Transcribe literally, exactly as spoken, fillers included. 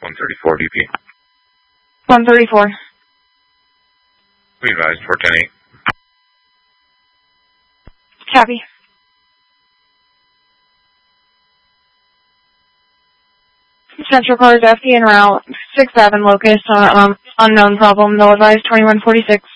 one thirty-four D P. one thirty-four. We advised four ten eight. Copy. Central cars F D en route. six seven locust on um, unknown problem. They'll advise twenty-one forty-six.